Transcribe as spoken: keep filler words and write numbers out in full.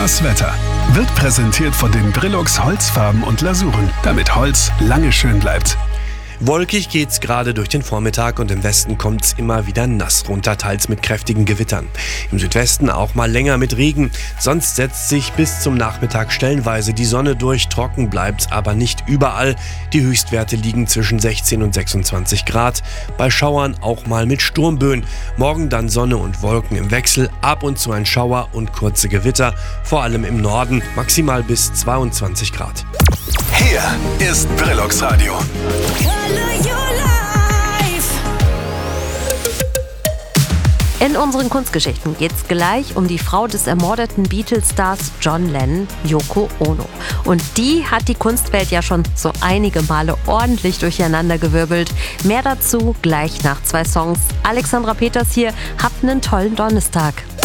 Das Wetter wird präsentiert von den Brilux Holzfarben und Lasuren, damit Holz lange schön bleibt. Wolkig geht's gerade durch den Vormittag und im Westen kommt's immer wieder nass runter, teils mit kräftigen Gewittern. Im Südwesten auch mal länger mit Regen. Sonst setzt sich bis zum Nachmittag stellenweise die Sonne durch. Trocken bleibt's aber nicht überall. Die Höchstwerte liegen zwischen sechzehn und sechsundzwanzig Grad. Bei Schauern auch mal mit Sturmböen. Morgen dann Sonne und Wolken im Wechsel. Ab und zu ein Schauer und kurze Gewitter. Vor allem im Norden. Maximal bis zweiundzwanzig Grad. Hier ist Brilux Radio. In unseren Kunstgeschichten geht es gleich um die Frau des ermordeten Beatles-Stars John Lennon, Yoko Ono. Und die hat die Kunstwelt ja schon so einige Male ordentlich durcheinandergewirbelt. Mehr dazu gleich nach zwei Songs. Alexandra Peters hier, habt einen tollen Donnerstag.